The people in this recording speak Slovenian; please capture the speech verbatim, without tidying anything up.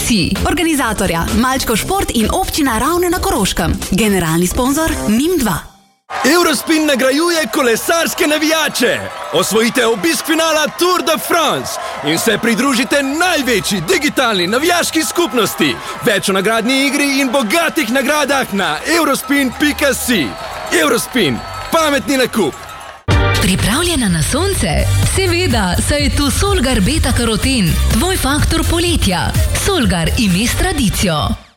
Si, organizatorja Malčko Šport in občina Ravne na Koroškem. Generalni sponzor Nim dva. Eurospin nagrajuje kolesarske navijače. Osvojite obisk finala Tour de France in se pridružite največji digitalni navijaški skupnosti. Več o nagradni igri in bogatih nagradah na eurospin pika si. Eurospin, pametni nakup. Pripravljena na sonce? Seveda, saj je tu Solgar beta karoten, tvoj faktor poletja. Solgar ime s tradicijo.